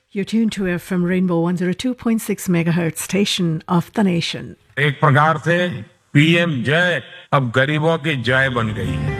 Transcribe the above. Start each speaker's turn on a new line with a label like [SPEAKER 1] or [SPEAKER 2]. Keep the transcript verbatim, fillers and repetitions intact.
[SPEAKER 1] You're tuned to F M Rainbow one oh two point six megahertz station of the nation.
[SPEAKER 2] एक प्रकार से PM जय अब गरीबों की जय बन गई है।